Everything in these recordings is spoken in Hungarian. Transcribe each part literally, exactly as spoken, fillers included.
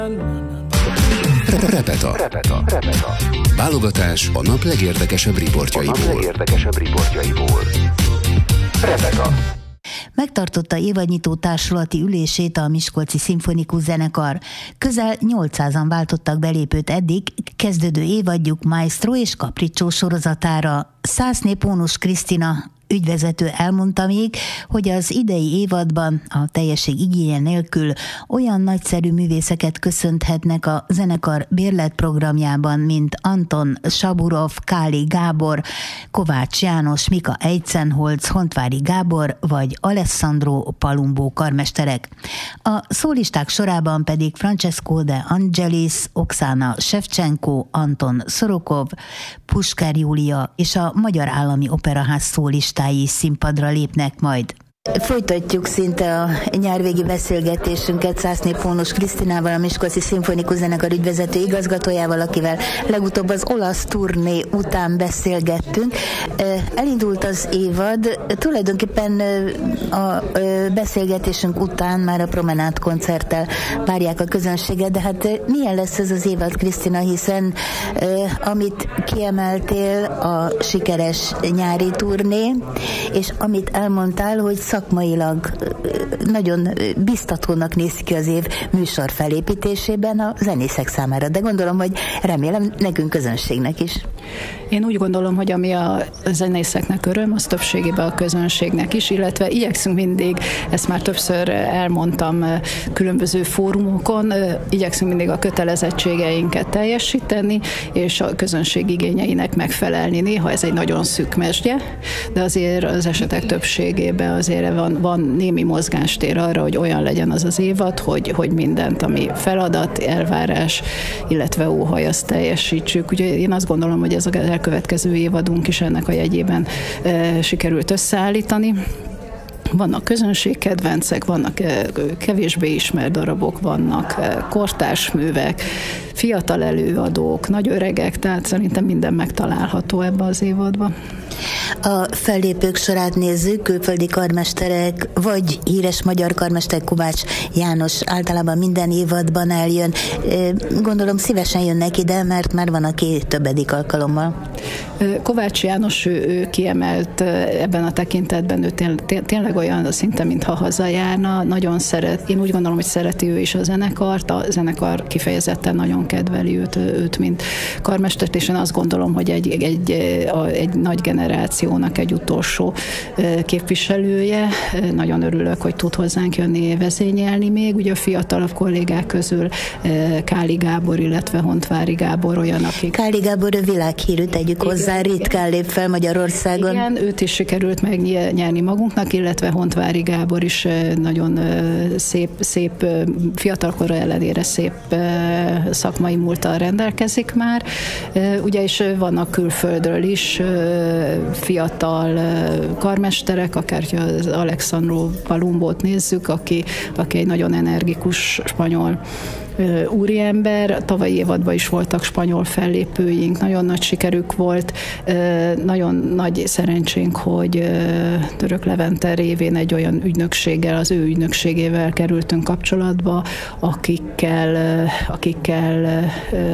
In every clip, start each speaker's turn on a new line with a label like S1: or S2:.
S1: Repeta. Repeta. Repeta. Válogatás a nap legérdekesebb riportjaiból. A nap legérdekesebb riportjaiból. Repeta.
S2: Megtartotta évadnyitó társulati ülését a Miskolci Szimfonikus Zenekar. Közel nyolcszázan váltottak belépőt eddig kezdődő évadjuk Maestro és Capriccio sorozatára. Szászné Pónus Krisztina ügyvezető elmondta még, hogy az idei évadban a teljesség igénye nélkül olyan nagyszerű művészeket köszönhetnek a zenekar bérletprogramjában, mint Anton Saburov, Káli Gábor, Kovács János, Mika Eizenholz, Hontvári Gábor vagy Alessandro Palumbo karmesterek. A szólisták sorában pedig Francesco de Angelis, Oksana Shevchenko, Anton Szorokov, Puskár Júlia és a Magyar Állami Operaház szólistái színpadra lépnek majd. Folytatjuk szinte a nyárvégi beszélgetésünket Szászné Pónus Krisztinával, a Miskolci Szimfonikus Zenekar ügyvezető igazgatójával, akivel legutóbb az olasz turné után beszélgettünk. Elindult az évad, tulajdonképpen a beszélgetésünk után már a Promenád koncerttel várják a közönséget, de hát milyen lesz ez az évad, Krisztina, hiszen amit kiemeltél, a sikeres nyári turné, és amit elmondtál, hogy szakmailag nagyon biztatónak néz ki az év műsor felépítésében a zenészek számára, de gondolom, hogy remélem nekünk közönségnek is.
S3: Én úgy gondolom, hogy ami a zenészeknek öröm, az többségében a közönségnek is, illetve igyekszünk mindig, ezt már többször elmondtam különböző fórumokon, igyekszünk mindig a kötelezettségeinket teljesíteni, és a közönség igényeinek megfelelni. Néha ez egy nagyon szűk mesdje, de azért az esetek többségében azért van, van némi mozgástér arra, hogy olyan legyen az az évad, hogy, hogy mindent, ami feladat, elvárás, illetve óhaj, azt teljesítsük. Ugye én azt gondolom, hogy ez az elkövetkező évadunk is ennek a jegyében e, sikerült összeállítani. Vannak közönségkedvencek, vannak kevésbé ismert darabok, vannak kortárs művek, fiatal előadók, nagy öregek, tehát szerintem minden megtalálható ebbe az évadban.
S2: A fellépők sorát nézzük, külföldi karmesterek, vagy híres magyar karmester Kovács János általában minden évadban eljön. Gondolom szívesen jönnek ide, mert már van, aki többedik alkalommal.
S3: Kovács János, ő, ő kiemelt ebben a tekintetben, ő té- tényleg olyan szinte, mintha hazajárna, nagyon szeret, én úgy gondolom, hogy szereti ő is a zenekart, a zenekar kifejezetten nagyon kedveli őt, őt mint karmestert, és én azt gondolom, hogy egy, egy, egy nagy generációnak egy utolsó képviselője. Nagyon örülök, hogy tud hozzánk jönni vezényelni még. Ugye a fiatalabb kollégák közül Káli Gábor, illetve Hontvári Gábor olyan, akik...
S2: Káli Gábor világhírű, tegyük hozzá, ritkán lép fel Magyarországon.
S3: Igen, őt is sikerült megnyerni magunknak, illetve Hontvári Gábor is nagyon szép, szép fiatalkora ellenére szép szakmai múlttal rendelkezik már. Ugye is vannak külföldről is fiatal karmesterek, akár az Alessandro Palumbót nézzük, aki, aki egy nagyon energikus spanyol úriember. Tavalyi évadban is voltak spanyol fellépőink, nagyon nagy sikerük volt, nagyon nagy szerencsénk, hogy Török Levente révén egy olyan ügynökséggel, az ő ügynökségével kerültünk kapcsolatba, akikkel, akikkel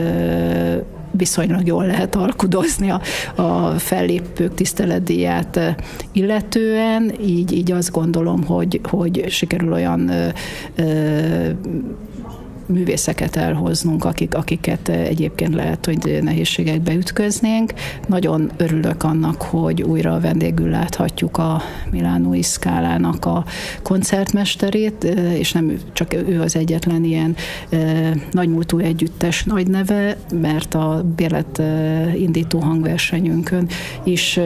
S3: viszonylag jól lehet alkudozni a, a fellépők tiszteletdíját illetően, így, így azt gondolom, hogy, hogy sikerül olyan ö, ö, művészeket elhoznunk, akik, akiket egyébként lehet, hogy nehézségekbe ütköznénk. Nagyon örülök annak, hogy újra vendégül láthatjuk a Milánói Scala-nak a koncertmesterét, és nem csak ő az egyetlen ilyen nagymúltú együttes nagy neve, mert a bérlet indító hangversenyünkön is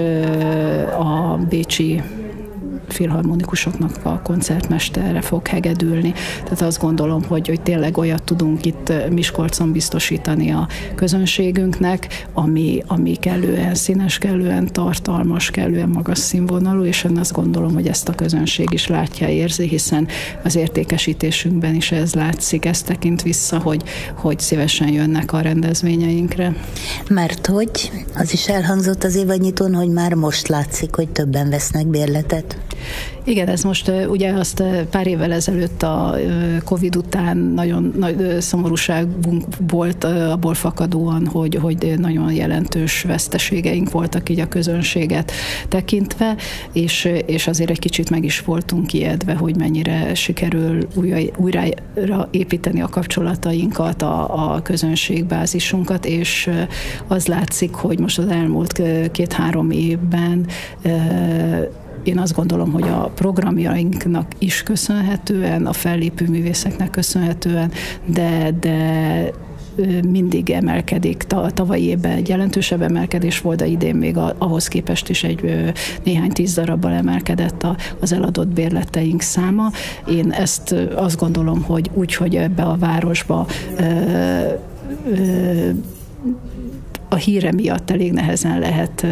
S3: a bécsi filharmonikusoknak a koncertmesterre fog hegedülni. Tehát azt gondolom, hogy, hogy tényleg olyat tudunk itt Miskolcon biztosítani a közönségünknek, ami, ami kellően színes, kellően tartalmas, kellően magas színvonalú, és én azt gondolom, hogy ezt a közönség is látja, érzi, hiszen az értékesítésünkben is ez látszik, ez tekint vissza, hogy, hogy szívesen jönnek a rendezvényeinkre.
S2: Mert hogy az is elhangzott az évadnyitón, hogy már most látszik, hogy többen vesznek bérletet.
S3: Igen, ez most ugye azt pár évvel ezelőtt a Covid után nagyon nagy szomorúságunk volt abból fakadóan, hogy, hogy nagyon jelentős veszteségeink voltak így a közönséget tekintve, és, és azért egy kicsit meg is voltunk ijedve, hogy mennyire sikerül újra, újra építeni a kapcsolatainkat, a, a közönségbázisunkat, és az látszik, hogy most az elmúlt két-három évben én azt gondolom, hogy a programjainknak is köszönhetően, a fellépő művészeknek köszönhetően, de, de mindig emelkedik. Tavalyi évben egy jelentősebb emelkedés volt, de idén még ahhoz képest is egy néhány tíz darabbal emelkedett az eladott bérleteink száma. Én ezt azt gondolom, hogy úgy, hogy ebbe a városba ö, ö, a híre miatt elég nehezen lehet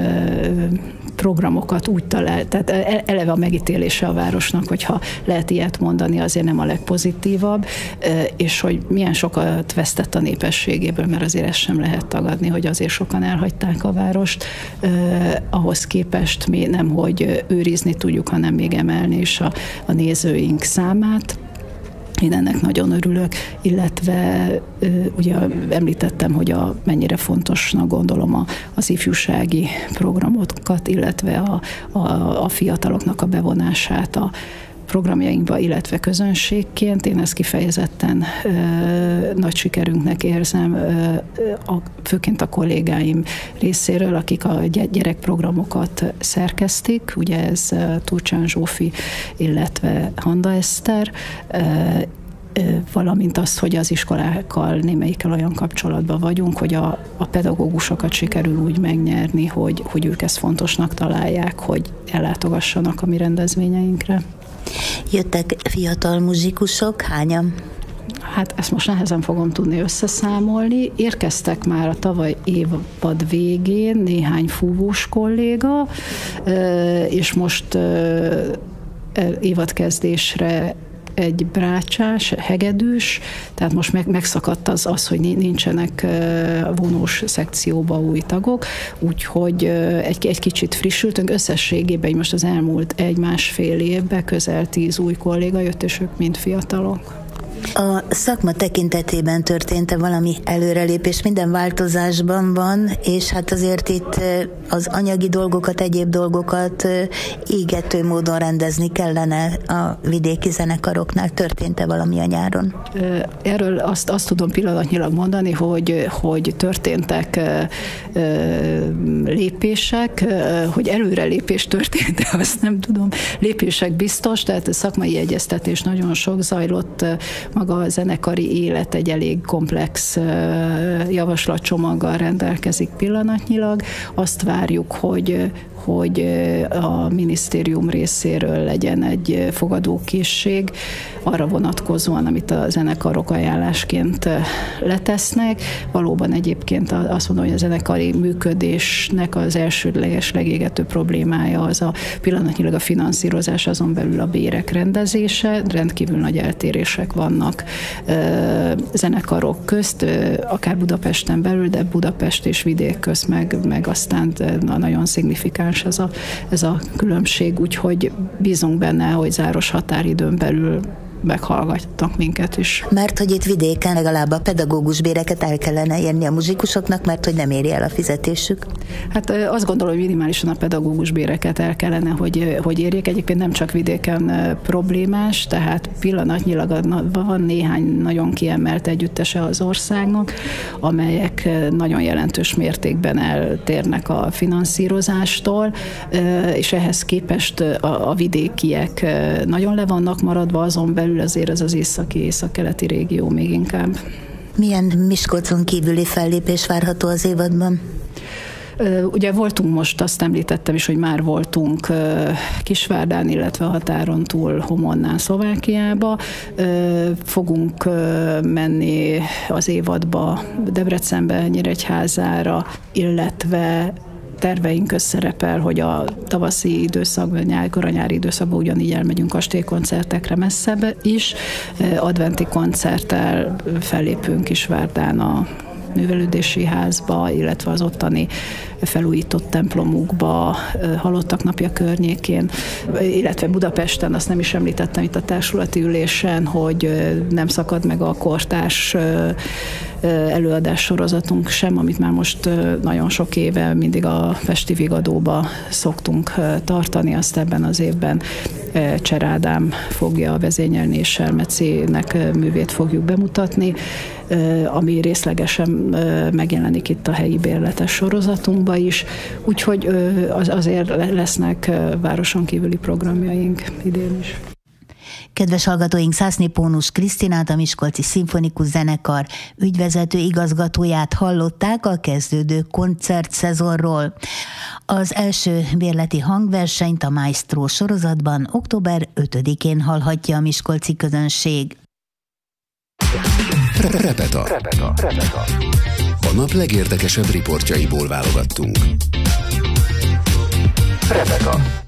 S3: programokat úgy talál, tehát eleve a megítélése a városnak, hogyha lehet ilyet mondani, azért nem a legpozitívabb, és hogy milyen sokat vesztett a népességéből, mert azért ezt sem lehet tagadni, hogy azért sokan elhagyták a várost, ahhoz képest mi nem, hogy őrizni tudjuk, hanem még emelni is a, a nézőink számát. Én ennek nagyon örülök, illetve ugye említettem, hogy a, mennyire fontosnak gondolom a, az ifjúsági programokat, illetve a, a, a fiataloknak a bevonását a programjainkba, illetve közönségként. Én ezt kifejezetten ö, nagy sikerünknek érzem, ö, a, főként a kollégáim részéről, akik a gyerekprogramokat szerkesztik, ugye ez Turcsán Zsófi, illetve Handa Eszter, ö, valamint azt, hogy az iskolákkal némelyikkel olyan kapcsolatban vagyunk, hogy a, a pedagógusokat sikerül úgy megnyerni, hogy, hogy ők ezt fontosnak találják, hogy ellátogassanak a mi rendezvényeinkre.
S2: Jöttek fiatal muzsikusok, hányan?
S3: Hát ezt most nehezen fogom tudni összeszámolni. Érkeztek már a tavaly évad végén néhány fúvós kolléga, és most évadkezdésre egy brácsás, hegedűs, tehát most meg, megszakadt az, az, hogy nincsenek vonós szekcióba új tagok, úgyhogy egy, egy kicsit frissültünk. Összességében most az elmúlt egy-másfél évben közel tíz új kolléga jött, és ők mind fiatalok.
S2: A szakma tekintetében történt-e valami előrelépés? Minden változásban van, és hát azért itt az anyagi dolgokat, egyéb dolgokat égető módon rendezni kellene a vidéki zenekaroknál. Történt-e valami a nyáron?
S3: Erről azt, azt tudom pillanatnyilag mondani, hogy, hogy történtek lépések, hogy előrelépés történt, de azt nem tudom. Lépések biztos, tehát a szakmai egyeztetés nagyon sok zajlott, maga a zenekari élet egy elég komplex javaslatcsomaggal rendelkezik pillanatnyilag. Azt várjuk, hogy hogy a minisztérium részéről legyen egy fogadókészség arra vonatkozóan, amit a zenekarok ajánlásként letesznek. Valóban egyébként azt mondom, hogy a zenekari működésnek az elsődleges, legégető problémája az a pillanatnyilag a finanszírozás, azon belül a bérek rendezése. Rendkívül nagy eltérések vannak zenekarok közt, akár Budapesten belül, de Budapest és vidék közt meg, meg aztán nagyon szignifikáns ez a, ez a különbség, úgyhogy bízunk benne, hogy záros határidőn belül meghallgattak minket is.
S2: Mert hogy itt vidéken legalább a pedagógus béreket el kellene érni a muzsikusoknak, mert hogy nem éri el a fizetésük.
S3: Hát azt gondolom, hogy minimálisan a pedagógus béreket el kellene, hogy, hogy érjék. Egyébként nem csak vidéken problémás, tehát pillanatnyilag van néhány nagyon kiemelt együttese az országnak, amelyek nagyon jelentős mértékben eltérnek a finanszírozástól, és ehhez képest a, a vidékiek nagyon le vannak maradva, azon belül azért az az északi, északkeleti régió még inkább.
S2: Milyen Miskolcon kívüli fellépés várható az évadban?
S3: Ugye voltunk most, azt említettem is, hogy már voltunk Kisvárdán, illetve a határon túl Homonnán, Szlovákiába. Fogunk menni az évadba Debrecenbe, Nyíregyházára, illetve terveink közszerepel, hogy a tavaszi időszakban, nyár, koranyári időszakban ugyanígy elmegyünk kastélykoncertekre messzebb is. Adventi koncerttel fellépünk Kisvárdán a művelődési házba, illetve az ottani felújított templomukba, Halottak napja környékén, illetve Budapesten, azt nem is említettem itt a társulati ülésen, hogy nem szakad meg a kortárs előadás sorozatunk sem, amit már most nagyon sok éve mindig a Pesti Vigadóba szoktunk tartani, azt ebben az évben Cser Ádám fogja vezényelni, és Selmecinek művét fogjuk bemutatni, ami részlegesen megjelenik itt a helyi bérletes sorozatunkba is, úgyhogy az, azért lesznek városon kívüli programjaink idén is.
S2: Kedves hallgatóink, Szászné Pónus Krisztinát, a Miskolci Szimfonikus Zenekar ügyvezető igazgatóját hallották a kezdődő koncertszezonról. Az első bérleti hangversenyt a Maestro sorozatban október ötödikén hallhatja a miskolci közönség.
S1: Repeta. Repeta. Repeta. A nap legérdekesebb riportjaiból válogattunk. Repeta.